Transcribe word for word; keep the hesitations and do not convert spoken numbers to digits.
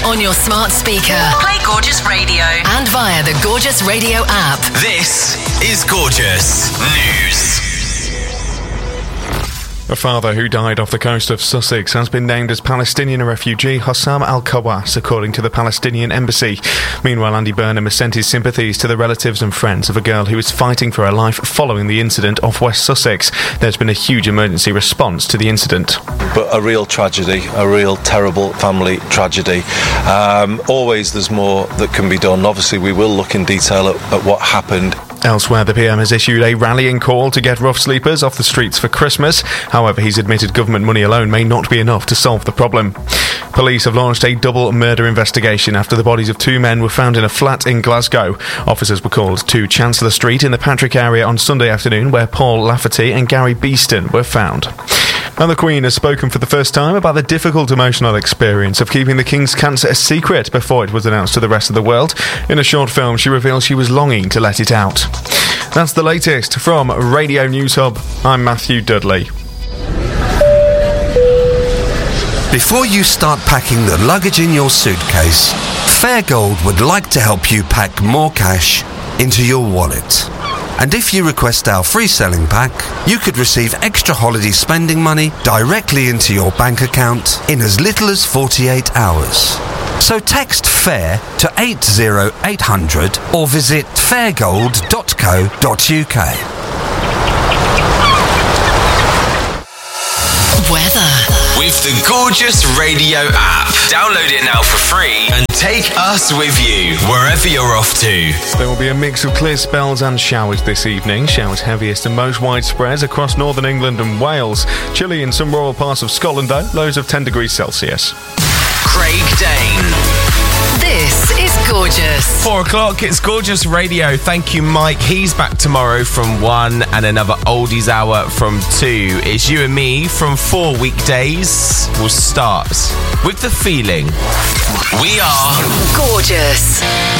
on your smart speaker. Play Gorgeous Radio. And via the Gorgeous Radio app. This is Gorgeous News. A father who died off the coast of Sussex has been named as Palestinian refugee Hossam al-Khawass, according to the Palestinian embassy. Meanwhile, Andy Burnham has sent his sympathies to the relatives and friends of a girl who was fighting for her life following the incident off West Sussex. There's been a huge emergency response to the incident. But a real tragedy, a real terrible family tragedy. Um, always there's more that can be done. Obviously, we will look in detail at, at what happened. Elsewhere, the P M has issued a rallying call to get rough sleepers off the streets for Christmas. However, he's admitted government money alone may not be enough to solve the problem. Police have launched a double murder investigation after the bodies of two men were found in a flat in Glasgow. Officers were called to Chancellor Street in the Patrick area on Sunday afternoon, where Paul Lafferty and Gary Beeston were found. And the Queen has spoken for the first time about the difficult emotional experience of keeping the King's cancer a secret before it was announced to the rest of the world. In a short film, she reveals she was longing to let it out. That's the latest from Radio News Hub. I'm Matthew Dudley. Before you start packing the luggage in your suitcase, Fairgold would like to help you pack more cash into your wallet. And if you request our free selling pack, you could receive extra holiday spending money directly into your bank account in as little as forty-eight hours. So text FAIR to eight zero eight hundred or visit fairgold dot co dot uk. Weather. With the Gorgeous Radio app. Download it now for free and take us with you wherever you're off to. There will be a mix of clear spells and showers this evening. Showers heaviest and most widespread across northern England and Wales. Chilly in some rural parts of Scotland though, lows of ten degrees Celsius. Craig Dane. This is Gorgeous. Four o'clock, it's Gorgeous Radio. Thank you, Mike. He's back tomorrow from one and another Oldies Hour from two. It's you and me from four weekdays. We'll start with The Feeling. We are Gorgeous.